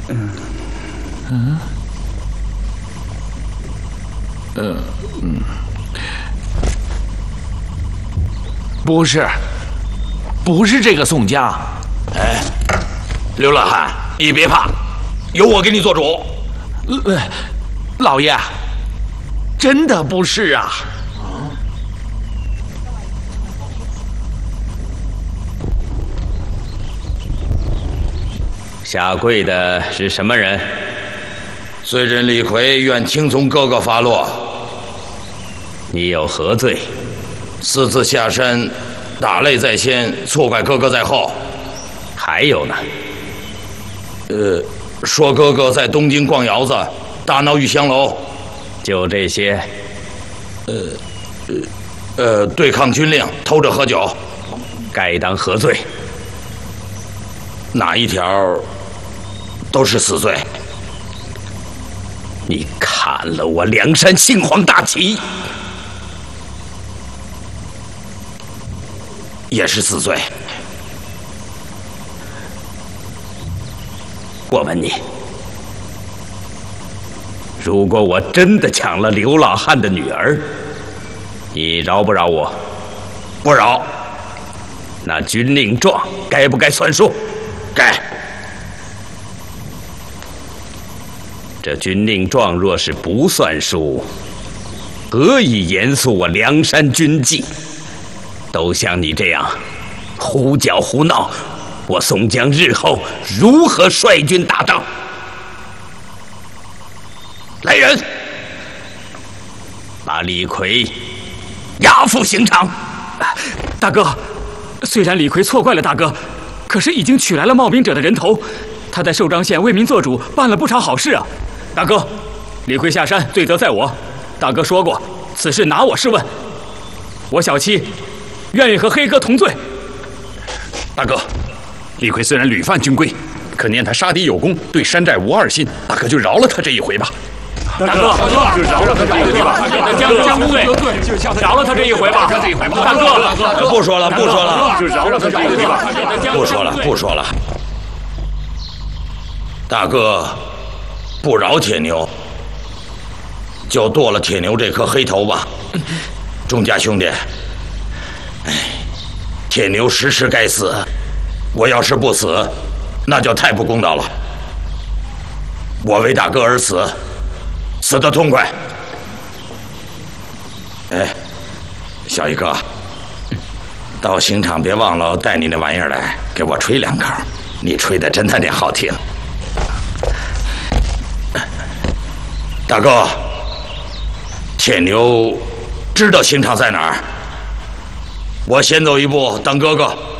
不是这个宋江。 哎，刘老汉，你别怕，有我给你做主。 老爷，真的不是啊。 下跪的是什么人？ 罪人李逵愿听从哥哥发落。 你有何罪？ 私自下山，打擂在先，错怪哥哥在后。 还有呢？ 说哥哥在东京逛窑子，大闹玉香楼。 就这些？ 对抗军令，偷着喝酒。 该当何罪？ 哪一条都是死罪。 你砍了我梁山杏黄大旗， 也是死罪。 我问你，如果我真的抢了刘老汉的女儿，你饶不饶我？ 不饶。 那军令状该不该算数？ 该。 这军令状若是不算数，何以严肃我梁山军纪？都像你这样胡搅胡闹，我宋江日后如何率军打仗？来人，把李逵押赴刑场。 大哥，虽然李逵错怪了大哥，可是已经取来了冒兵者的人头，他在寿张县为民做主，办了不少好事啊。大哥，李逵下山，罪责在我。大哥说过，此事拿我试问。我小妻愿意和黑哥同罪。 大哥，李逵虽然屡犯军规，可念他杀敌有功，对山寨无二心，大哥就饶了他这一回吧。 大哥，就饶了他这一回吧。江公罪，饶了他这一回吧。大哥， 不说了，不说了， 就饶了他这一回吧。 不说了，不说了。大哥，不饶铁牛，就剁了铁牛这颗黑头吧。钟家兄弟，铁牛时时该死，我要是不死，那就太不公道了。我为大哥而死，死得痛快。小一哥，到刑场别忘了带你那玩意儿来，给我吹两口。你吹的真他娘好听。大哥，铁牛知道刑场在哪儿，我先走一步当哥哥。